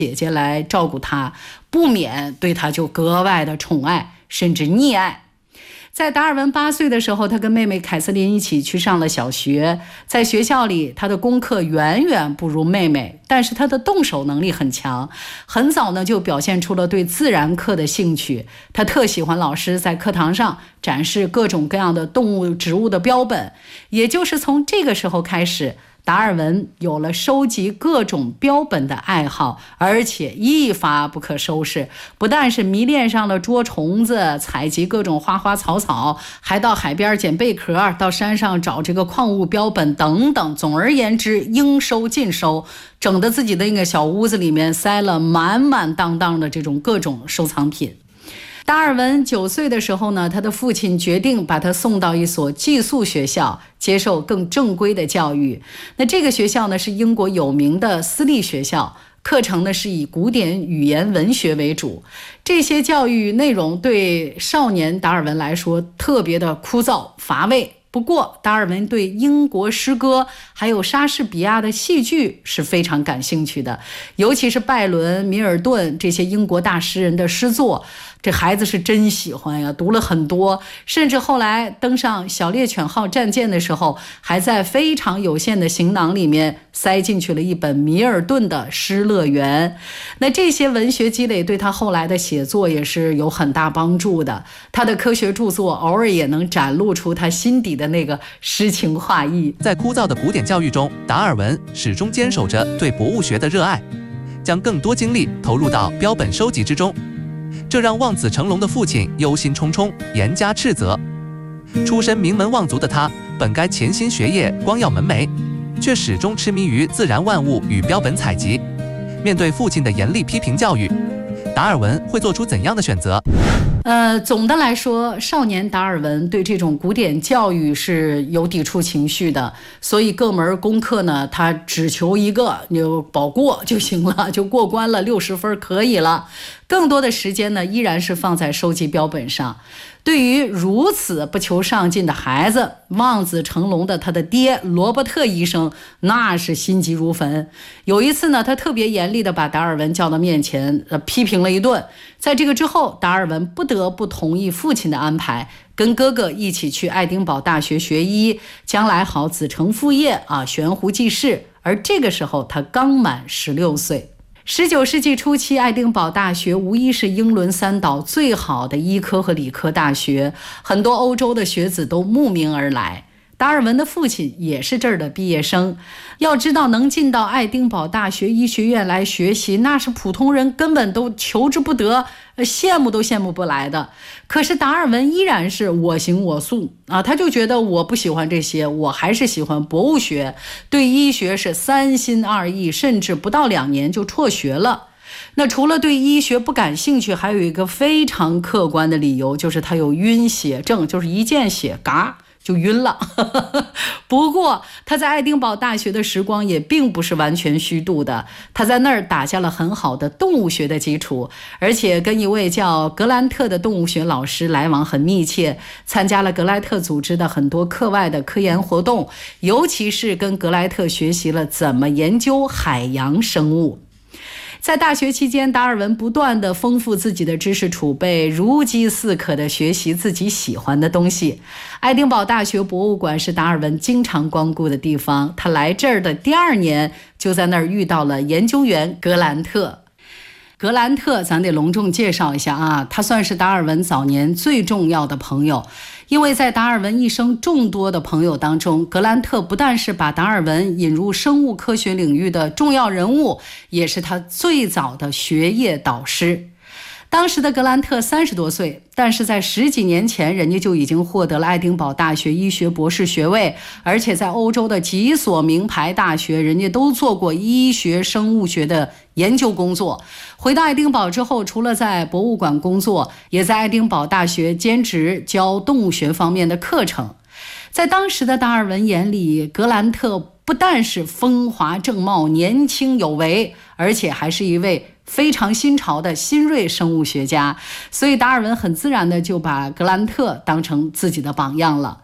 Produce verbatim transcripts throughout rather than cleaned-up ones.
姐姐来照顾他，不免对他就格外的宠爱，甚至溺爱。在达尔文八岁的时候，他跟妹妹凯瑟琳一起去上了小学。在学校里，他的功课远远不如妹妹，但是他的动手能力很强，很早呢就表现出了对自然课的兴趣。他特喜欢老师在课堂上展示各种各样的动物、植物的标本。也就是从这个时候开始，达尔文有了收集各种标本的爱好，而且一发不可收拾。不但是迷恋上了捉虫子、采集各种花花草草，还到海边捡贝壳，到山上找这个矿物标本等等。总而言之，应收尽收，整得自己的那个小屋子里面塞了满满当当的这种各种收藏品。达尔文九岁的时候呢，他的父亲决定把他送到一所寄宿学校，接受更正规的教育。那这个学校呢，是英国有名的私立学校，课程呢是以古典语言文学为主。这些教育内容对少年达尔文来说特别的枯燥乏味。不过达尔文对英国诗歌还有莎士比亚的戏剧是非常感兴趣的，尤其是拜伦、米尔顿这些英国大诗人的诗作，这孩子是真喜欢呀，读了很多，甚至后来登上小猎犬号战舰的时候，还在非常有限的行囊里面塞进去了一本米尔顿的《诗乐园》。那这些文学积累对他后来的写作也是有很大帮助的，他的科学著作偶尔也能展露出他心底的那个诗情画意。 在枯燥的古典教育中，达尔文始终坚守着对博物学的热爱，将更多精力投入到标本收集之中，这让望子成龙的父亲忧心忡忡，严加斥责。出身名门望族的他，本该潜心学业，光耀门楣，却始终痴迷于自然万物与标本采集。面对父亲的严厉批评教育，达尔文会做出怎样的选择？ 呃，总的来说，少年达尔文对这种古典教育是有抵触情绪的，所以各门功课呢，他只求一个，你就保过就行了，就过关了，六十分可以了。更多的时间呢，依然是放在收集标本上。对于如此不求上进的孩子，望子成龙的他的爹罗伯特医生那是心急如焚。有一次呢，他特别严厉地把达尔文叫到面前，呃，批评了一顿。在这个之后，达尔文不得不同意父亲的安排，跟哥哥一起去爱丁堡大学学医，将来好子承父业啊，悬壶济世。而这个时候，他刚满十六岁。十九世纪初期，爱丁堡大学无疑是英伦三岛最好的医科和理科大学，很多欧洲的学子都慕名而来。达尔文的父亲也是这儿的毕业生。要知道，能进到爱丁堡大学医学院来学习，那是普通人根本都求之不得，羡慕都羡慕不来的。可是达尔文依然是我行我素啊，他就觉得我不喜欢这些，我还是喜欢博物学，对医学是三心二意，甚至不到两年就辍学了。那除了对医学不感兴趣，还有一个非常客观的理由，就是他有晕血症，就是一见血嘎就晕了。不过他在爱丁堡大学的时光也并不是完全虚度的，他在那儿打下了很好的动物学的基础，而且跟一位叫格兰特的动物学老师来往很密切，参加了格莱特组织的很多课外的科研活动，尤其是跟格莱特学习了怎么研究海洋生物。在大学期间，达尔文不断地丰富自己的知识储备，如饥似渴地学习自己喜欢的东西。爱丁堡大学博物馆是达尔文经常光顾的地方，他来这儿的第二年就在那儿遇到了研究员格兰特。格兰特咱得隆重介绍一下啊，他算是达尔文早年最重要的朋友。因为在达尔文一生众多的朋友当中，格兰特不但是把达尔文引入生物科学领域的重要人物，也是他最早的学业导师。当时的格兰特三十多岁，但是在十几年前，人家就已经获得了爱丁堡大学医学博士学位，而且在欧洲的几所名牌大学，人家都做过医学生物学的研究工作。回到爱丁堡之后，除了在博物馆工作，也在爱丁堡大学兼职教动物学方面的课程。在当时的达尔文眼里，格兰特不但是风华正茂、年轻有为，而且还是一位非常新潮的新锐生物学家，所以达尔文很自然的就把格兰特当成自己的榜样了。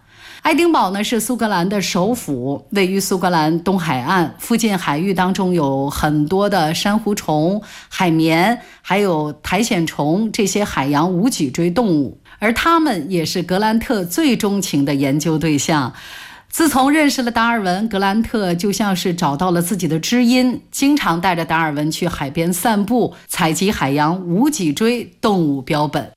爱丁堡呢是苏格兰的首府，位于苏格兰东海岸，附近海域当中有很多的珊瑚虫、海绵，还有苔藓虫这些海洋无脊椎动物，而它们也是格兰特最钟情的研究对象。自从认识了达尔文，格兰特就像是找到了自己的知音，经常带着达尔文去海边散步，采集海洋无脊椎动物标本。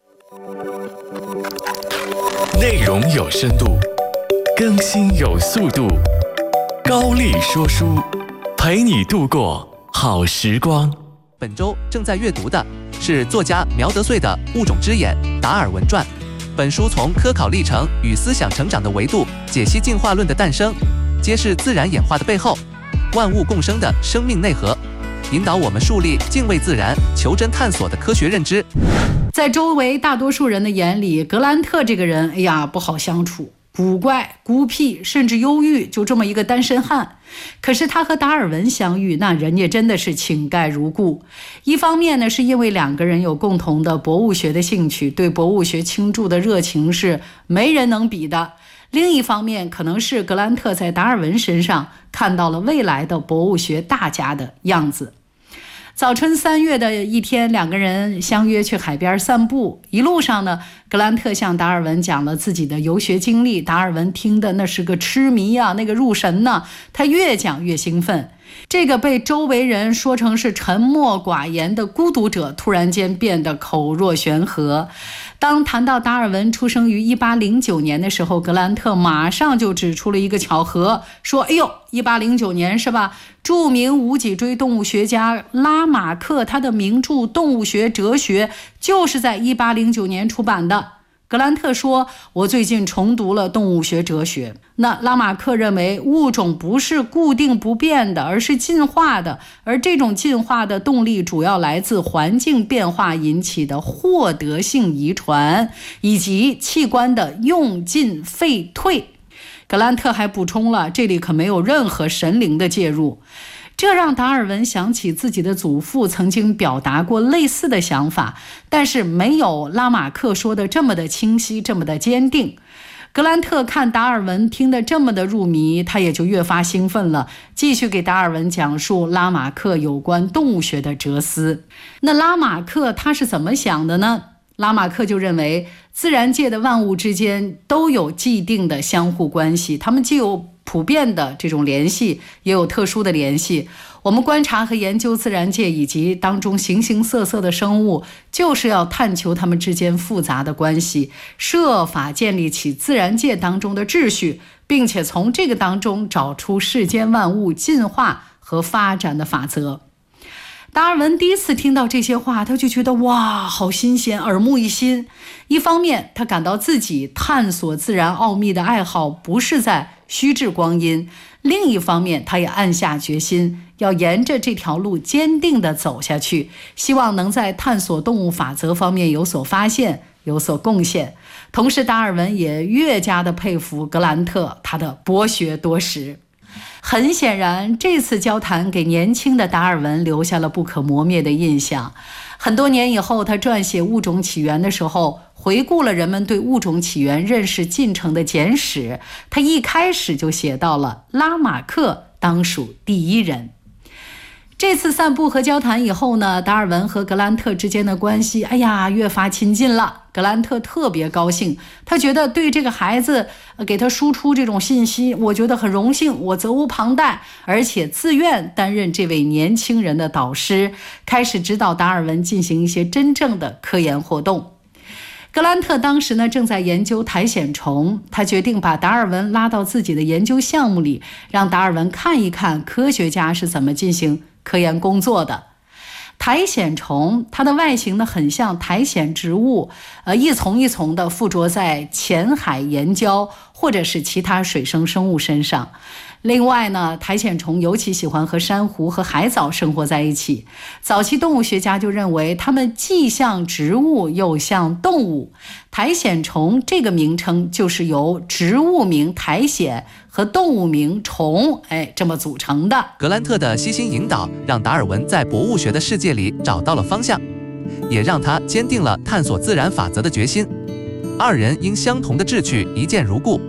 内容有深度，更新有速度，高力说书，陪你度过好时光。 本周正在阅读的是作家苗德穗的《物种之眼：达尔文传》。本书从科考历程与思想成长的维度解析进化论的诞生，揭示自然演化的背后，万物共生的生命内核，引导我们树立敬畏自然、求真探索的科学认知。 在周围大多数人的眼里，格兰特这个人，哎呀，不好相处，古怪、孤僻，甚至忧郁，就这么一个单身汉。可是他和达尔文相遇，那人家真的是倾盖如故。一方面呢，是因为两个人有共同的博物学的兴趣，对博物学倾注的热情是没人能比的。另一方面，可能是格兰特在达尔文身上看到了未来的博物学大家的样子。早春三月的一天，两个人相约去海边散步。一路上呢，格兰特向达尔文讲了自己的游学经历，达尔文听的那是个痴迷啊，那个入神呢，他越讲越兴奋。这个被周围人说成是沉默寡言的孤独者，突然间变得口若悬河。当谈到达尔文出生于一八零九年的时候，格兰特马上就指出了一个巧合，说哎呦，一八零九年是吧？著名无脊椎动物学家拉马克他的名著《动物学哲学》就是在一八零九年出版的。格兰特说，我最近重读了动物学哲学。那拉马克认为物种不是固定不变的，而是进化的，而这种进化的动力主要来自环境变化引起的获得性遗传，以及器官的用进废退。格兰特还补充了，这里可没有任何神灵的介入。这让达尔文想起自己的祖父曾经表达过类似的想法，但是没有拉马克说的这么的清晰，这么的坚定。格兰特看达尔文听得这么的入迷，他也就越发兴奋了，继续给达尔文讲述拉马克有关动物学的哲思。那拉马克他是怎么想的呢？拉马克就认为自然界的万物之间都有既定的相互关系，它们既有普遍的这种联系，也有特殊的联系。我们观察和研究自然界以及当中形形色色的生物，就是要探求它们之间复杂的关系，设法建立起自然界当中的秩序，并且从这个当中找出世间万物进化和发展的法则。达尔文第一次听到这些话，他就觉得哇，好新鲜，耳目一新。一方面，他感到自己探索自然奥秘的爱好不是在虚掷光阴；另一方面，他也暗下决心，要沿着这条路坚定地走下去，希望能在探索动物法则方面有所发现，有所贡献。同时，达尔文也越加的佩服格兰特，他的博学多识。很显然，这次交谈给年轻的达尔文留下了不可磨灭的印象。很多年以后，他撰写《物种起源》的时候，回顾了人们对物种起源认识进程的简史，他一开始就写到了拉马克当属第一人。这次散步和交谈以后呢，达尔文和格兰特之间的关系，哎呀，越发亲近了。格兰特特别高兴，他觉得对这个孩子给他输出这种信息，我觉得很荣幸，我责无旁贷，而且自愿担任这位年轻人的导师，开始指导达尔文进行一些真正的科研活动。格兰特当时呢正在研究苔藓虫，他决定把达尔文拉到自己的研究项目里，让达尔文看一看科学家是怎么进行科研工作的。苔藓虫它的外形呢很像苔藓植物，呃，一丛一丛的附着在浅海岩礁或者是其他水生生物身上。另外呢，苔藓虫尤其喜欢和珊瑚和海藻生活在一起。早期动物学家就认为它们既像植物又像动物。苔藓虫这个名称就是由植物名苔藓和动物名虫，哎，这么组成的。 格兰特的悉心引导，让达尔文在博物学的世界里找到了方向，也让他坚定了探索自然法则的决心。二人因相同的志趣一见如故，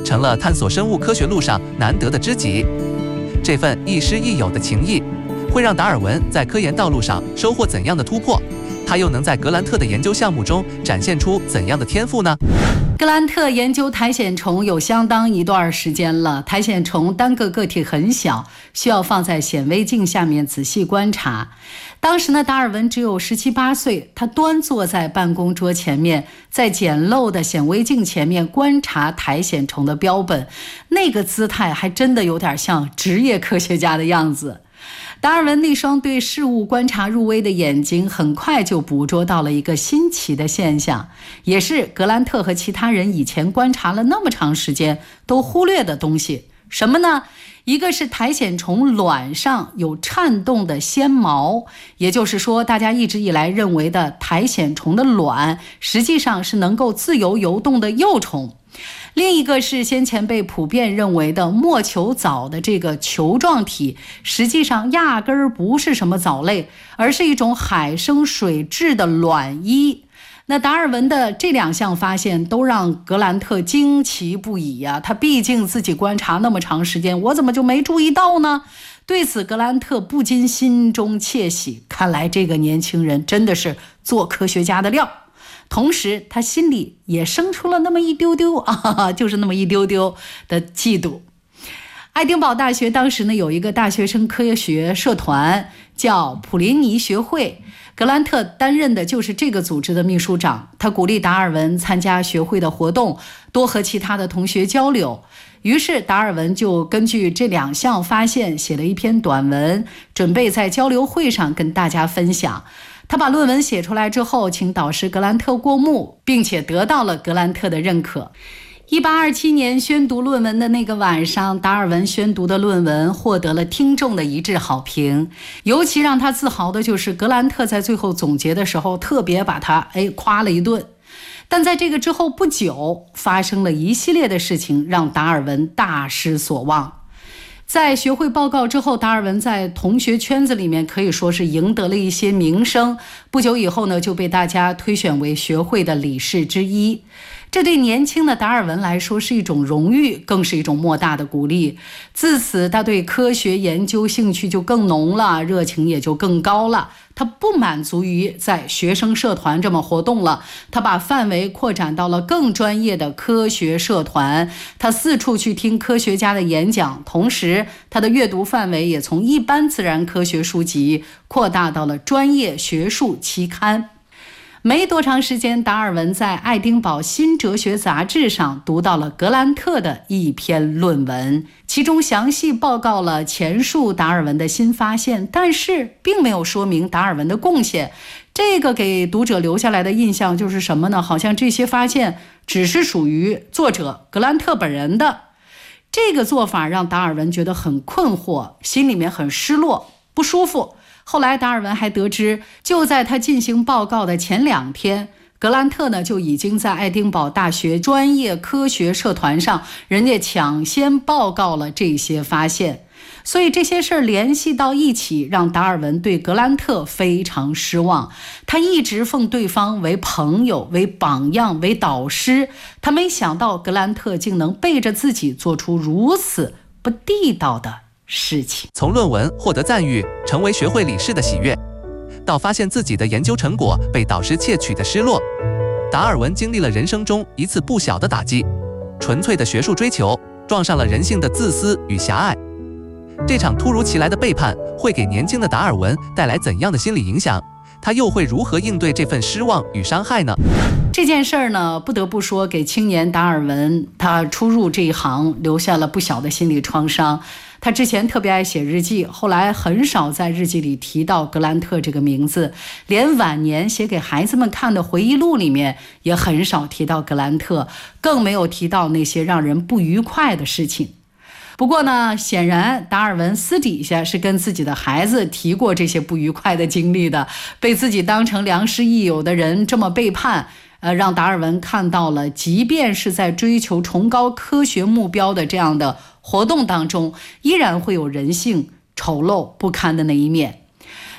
成了探索生物科学路上难得的知己。这份亦师亦友的情谊，会让达尔文在科研道路上收获怎样的突破？他又能在格兰特的研究项目中展现出怎样的天赋呢？ 格兰特研究苔藓虫有相当一段时间了，苔藓虫单个个体很小，需要放在显微镜下面仔细观察。当时呢，达尔文只有十七八岁，他端坐在办公桌前面，在简陋的显微镜前面观察苔藓虫的标本，那个姿态还真的有点像职业科学家的样子。达尔文那双对事物观察入微的眼睛很快就捕捉到了一个新奇的现象，也是格兰特和其他人以前观察了那么长时间都忽略的东西。什么呢？一个是苔藓虫卵上有颤动的纤毛，也就是说大家一直以来认为的苔藓虫的卵实际上是能够自由游动的幼虫。另一个是先前被普遍认为的墨球藻的这个球状体，实际上压根儿不是什么藻类，而是一种海生水质的卵衣。那达尔文的这两项发现都让格兰特惊奇不已呀、啊！他毕竟自己观察那么长时间，我怎么就没注意到呢？对此，格兰特不禁心中窃喜，看来这个年轻人真的是做科学家的料。同时他心里也生出了那么一丢丢啊，就是那么一丢丢的嫉妒。爱丁堡大学当时呢有一个大学生科学社团叫普林尼学会，格兰特担任的就是这个组织的秘书长。他鼓励达尔文参加学会的活动，多和其他的同学交流。于是达尔文就根据这两项发现写了一篇短文，准备在交流会上跟大家分享。他把论文写出来之后，请导师格兰特过目，并且得到了格兰特的认可。一八二七年宣读论文的那个晚上，达尔文宣读的论文获得了听众的一致好评。尤其让他自豪的就是格兰特在最后总结的时候特别把他哎夸了一顿。但在这个之后不久，发生了一系列的事情，让达尔文大失所望。在学会报告之后，达尔文在同学圈子里面可以说是赢得了一些名声。不久以后呢，就被大家推选为学会的理事之一。这对年轻的达尔文来说是一种荣誉，更是一种莫大的鼓励。自此，他对科学研究兴趣就更浓了，热情也就更高了。他不满足于在学生社团这么活动了，他把范围扩展到了更专业的科学社团。他四处去听科学家的演讲，同时他的阅读范围也从一般自然科学书籍扩大到了专业学术期刊。没多长时间，达尔文在《爱丁堡新哲学杂志》上读到了格兰特的一篇论文，其中详细报告了前述达尔文的新发现，但是并没有说明达尔文的贡献。这个给读者留下来的印象就是什么呢？好像这些发现只是属于作者格兰特本人的。这个做法让达尔文觉得很困惑，心里面很失落，不舒服。后来达尔文还得知，就在他进行报告的前两天，格兰特呢就已经在爱丁堡大学专业科学社团上，人家抢先报告了这些发现。所以这些事儿联系到一起，让达尔文对格兰特非常失望。他一直奉对方为朋友、为榜样、为导师，他没想到格兰特竟能背着自己做出如此不地道的事情。 从论文获得赞誉，成为学会理事的喜悦，到发现自己的研究成果被导师窃取的失落，达尔文经历了人生中一次不小的打击。纯粹的学术追求撞上了人性的自私与狭隘。这场突如其来的背叛会给年轻的达尔文带来怎样的心理影响？他又会如何应对这份失望与伤害呢？ 这件事儿呢，不得不说给青年达尔文他初入这一行留下了不小的心理创伤。他之前特别爱写日记，后来很少在日记里提到格兰特这个名字，连晚年写给孩子们看的回忆录里面也很少提到格兰特，更没有提到那些让人不愉快的事情。不过呢，显然达尔文私底下是跟自己的孩子提过这些不愉快的经历的，被自己当成良师益友的人这么背叛，呃，让达尔文看到了，即便是在追求崇高科学目标的这样的活动当中，依然会有人性丑陋不堪的那一面。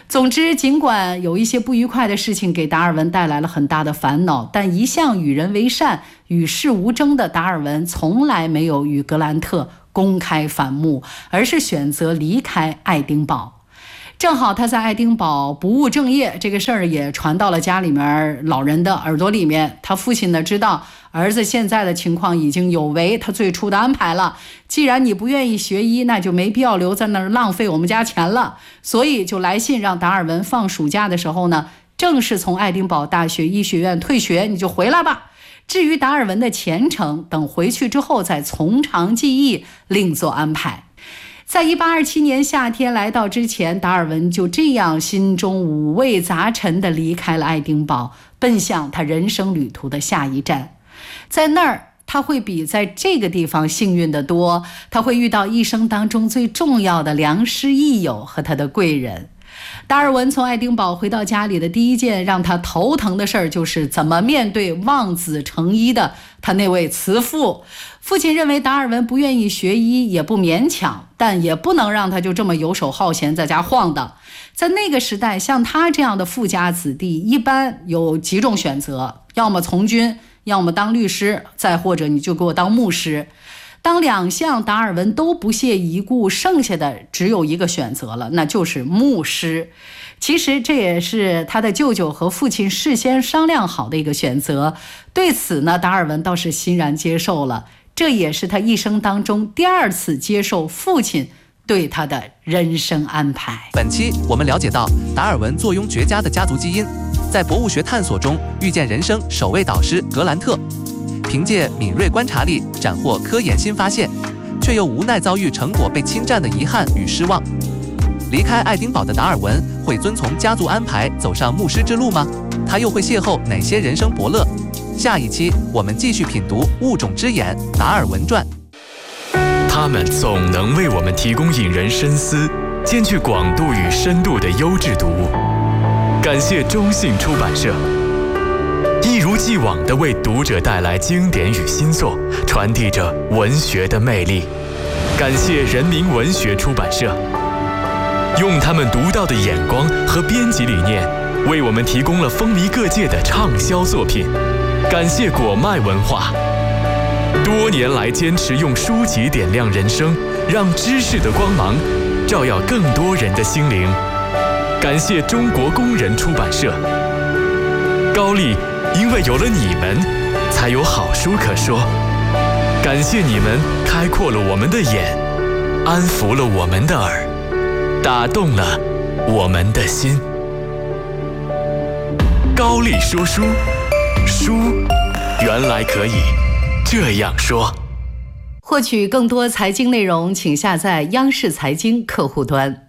总之，尽管有一些不愉快的事情给达尔文带来了很大的烦恼，但一向与人为善、与世无争的达尔文从来没有与格兰特公开反目，而是选择离开爱丁堡。正好他在爱丁堡不务正业，这个事儿也传到了家里面老人的耳朵里面。他父亲呢知道儿子现在的情况已经有违他最初的安排了，既然你不愿意学医，那就没必要留在那儿浪费我们家钱了，所以就来信让达尔文放暑假的时候呢，正式从爱丁堡大学医学院退学，你就回来吧。至于达尔文的前程，等回去之后再从长计议，另做安排。在一八二七年夏天来到之前，达尔文就这样心中五味杂陈地离开了爱丁堡，奔向他人生旅途的下一站。在那儿，他会比在这个地方幸运得多，他会遇到一生当中最重要的良师益友和他的贵人。达尔文从爱丁堡回到家里的第一件让他头疼的事儿，就是怎么面对望子成医的他那位慈父。父亲认为达尔文不愿意学医也不勉强，但也不能让他就这么游手好闲在家晃荡。在那个时代，像他这样的富家子弟一般有几种选择，要么从军，要么当律师，再或者你就给我当牧师。当两项达尔文都不屑一顾，剩下的只有一个选择了，那就是牧师。其实这也是他的舅舅和父亲事先商量好的一个选择，对此呢，达尔文倒是欣然接受了。这也是他一生当中第二次接受父亲对他的人生安排。 本期我们了解到达尔文坐拥绝佳的家族基因，在博物学探索中遇见人生首位导师格兰特，凭借敏锐观察力斩获科研新发现，却又无奈遭遇成果被侵占的遗憾与失望。离开爱丁堡的达尔文会遵从家族安排走上牧师之路吗？他又会邂逅哪些人生伯乐？下一期我们继续品读《物种之眼》达尔文传。 他们总能为我们提供引人深思、兼具广度与深度的优质读物。感谢中信出版社，一如既往地为读者带来经典与新作，传递着文学的魅力。感谢人民文学出版社，用他们独到的眼光和编辑理念，为我们提供了风靡各界的畅销作品。感谢果麦文化，多年来坚持用书籍点亮人生，让知识的光芒照耀更多人的心灵。感谢中国工人出版社，高丽因为有了你们，才有好书可说。感谢你们开阔了我们的眼，安抚了我们的耳，打动了我们的心。高丽说书，书原来可以这样说。 获取更多财经内容，请下载央视财经客户端。